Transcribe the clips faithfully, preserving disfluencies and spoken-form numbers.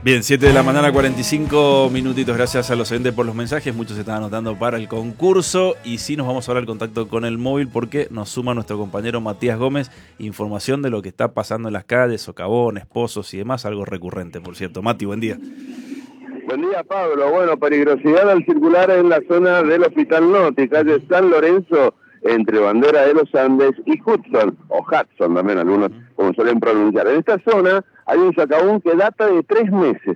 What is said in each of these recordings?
Bien, siete de la mañana, cuarenta y cinco minutitos. Gracias a los oyentes por los mensajes. Muchos se están anotando para el concurso. Y sí, nos vamos a hablar el contacto con el móvil porque nos suma nuestro compañero Matías Gómez. Información de lo que está pasando en las calles, socavones, pozos y demás. Algo recurrente, por cierto. Mati, buen día. Buen día, Pablo. Bueno, peligrosidad al circular en la zona del Hospital Norte, calle San Lorenzo, entre Bandera de los Andes y Hudson, o Hudson también algunos, como suelen pronunciar. En esta zona hay un socavón que data de tres meses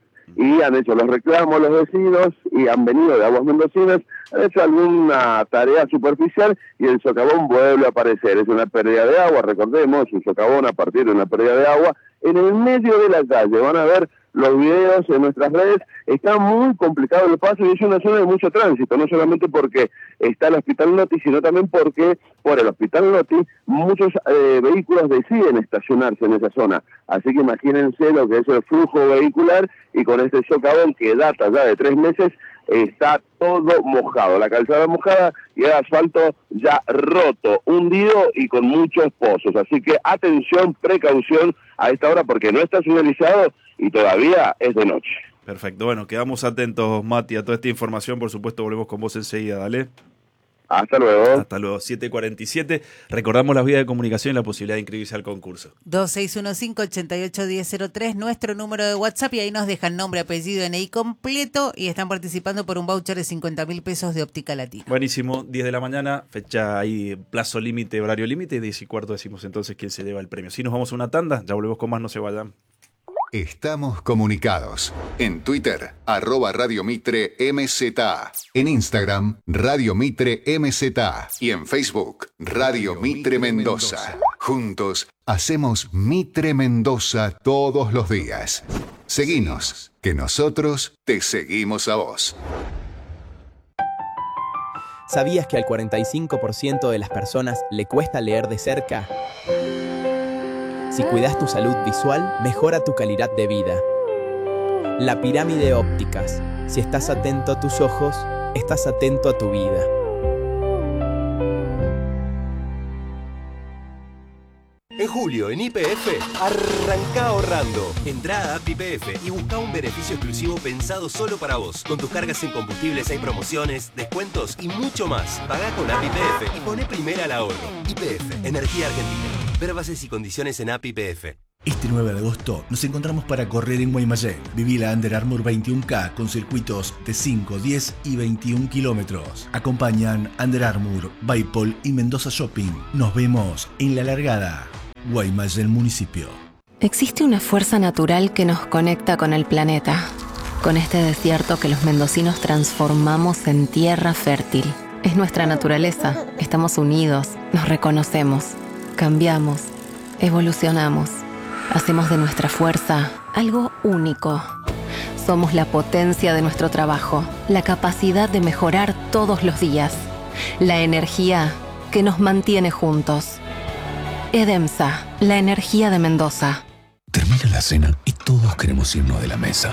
y han hecho los reclamos los vecinos y han venido de Aguas Mendocinas, han hecho alguna tarea superficial y el socavón vuelve a aparecer. Es una pérdida de agua, recordemos, un socavón a partir de una pérdida de agua en el medio de la calle. Van a ver los videos en nuestras redes. Está muy complicado el paso y es una zona de mucho tránsito, no solamente porque está el Hospital Noti, sino también porque por el Hospital Noti muchos eh, vehículos deciden estacionarse en esa zona. Así que imagínense lo que es el flujo vehicular y con este socavón que data ya de tres meses, está todo mojado, la calzada mojada y el asfalto ya roto, hundido y con muchos pozos. Así que atención, precaución a esta hora porque no está señalizado y todavía es de noche. Perfecto, bueno, quedamos atentos, Mati, a toda esta información. Por supuesto, volvemos con vos enseguida, dale. Hasta luego. Hasta luego, siete cuarenta y siete. Recordamos las vías de comunicación y la posibilidad de inscribirse al concurso. dos seis uno cinco, ocho ocho uno cero cero tres, nuestro número de WhatsApp, y ahí nos dejan nombre, apellido, N I completo y están participando por un voucher de cincuenta mil pesos de Óptica Latina. Buenísimo, diez de la mañana, fecha ahí, plazo límite, horario límite, diez y cuarto decimos entonces quién se lleva el premio. Si nos vamos a una tanda, ya volvemos con más, no se vayan. Estamos comunicados. En Twitter, arroba Radio Mitre M Z. En Instagram, Radio Mitre M Z. Y en Facebook, Radio Mitre Mendoza. Juntos, hacemos Mitre Mendoza todos los días. Seguinos, que nosotros te seguimos a vos. ¿Sabías que al cuarenta y cinco por ciento de las personas le cuesta leer de cerca? Si cuidas tu salud visual, mejora tu calidad de vida. La pirámide ópticas. Si estás atento a tus ojos, estás atento a tu vida. En julio, en Y P F, arranca ahorrando. Entrá a App Y P F y busca un beneficio exclusivo pensado solo para vos. Con tus cargas en combustibles hay promociones, descuentos y mucho más. Pagá con App Y P F y poné primera al ahorro. Y P F, Energía Argentina. Ver bases y condiciones en App Y P F. Este nueve de agosto nos encontramos para correr en Guaymallén. Viví la Under Armour veintiuno K con circuitos de cinco, diez y veintiún kilómetros. Acompañan Under Armour, Baipol y Mendoza Shopping. Nos vemos en la largada. Guaymallén Municipio. Existe una fuerza natural que nos conecta con el planeta, con este desierto que los mendocinos transformamos en tierra fértil. Es nuestra naturaleza. Estamos unidos, nos reconocemos, cambiamos, evolucionamos. Hacemos de nuestra fuerza algo único. Somos la potencia de nuestro trabajo, la capacidad de mejorar todos los días, la energía que nos mantiene juntos. Edemsa, la energía de Mendoza. Termina la cena y todos queremos irnos de la mesa.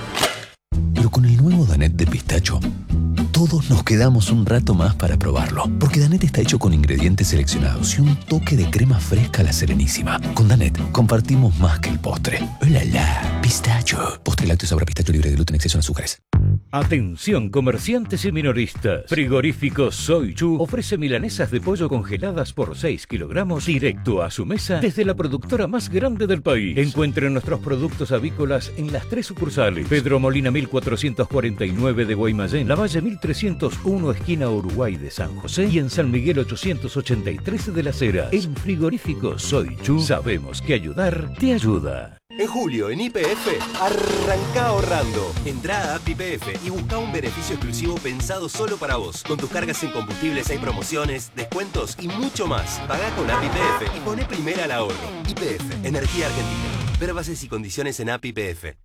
Pero con el nuevo Danet de pistacho, todos nos quedamos un rato más para probarlo. Porque Danet está hecho con ingredientes seleccionados y un toque de crema fresca a la Serenísima. Con Danet compartimos más que el postre. ¡Hola, la! Pistacho. Postre lácteo sabor a pistacho libre de gluten, exceso en azúcares. Atención comerciantes y minoristas. Frigorífico Soy Chu ofrece milanesas de pollo congeladas por seis kilogramos directo a su mesa desde la productora más grande del país. Encuentren nuestros productos avícolas en las tres sucursales: Pedro Molina mil cuatrocientos cuarenta y nueve de Guaymallén, La Valle mil trescientos uno esquina Uruguay de San José y en San Miguel ochocientos ochenta y tres de Las Heras. En Frigorífico Soy Chu sabemos que ayudar te ayuda. En julio, en Y P F, arranca ahorrando. Entrá a App Y P F y busca un beneficio exclusivo pensado solo para vos. Con tus cargas en combustibles hay promociones, descuentos y mucho más. Pagá con App Y P F y poné primera al ahorro. Y P F, Energía Argentina. Ver bases y condiciones en App Y P F.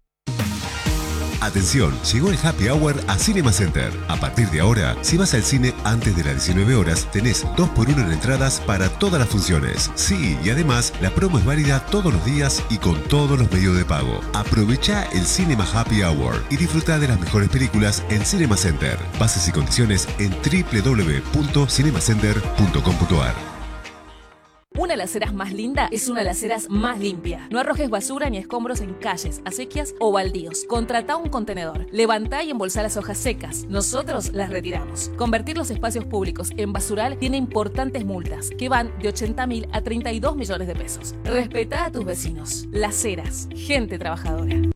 Atención, llegó el Happy Hour a Cinema Center. A partir de ahora, si vas al cine antes de las diecinueve horas, tenés dos por uno en entradas para todas las funciones. Sí, y además, la promo es válida todos los días y con todos los medios de pago. Aprovecha el Cinema Happy Hour y disfruta de las mejores películas en Cinema Center. Bases y condiciones en doble u doble u doble u punto cinemacenter punto com punto a r. Una alacera más linda es una alacera más limpia. No arrojes basura ni escombros en calles, acequias o baldíos. Contratá un contenedor. Levantá y embolsá las hojas secas. Nosotros las retiramos. Convertir los espacios públicos en basural tiene importantes multas que van de ochenta mil a treinta y dos millones de pesos. Respetá a tus vecinos. Las Heras. Gente trabajadora.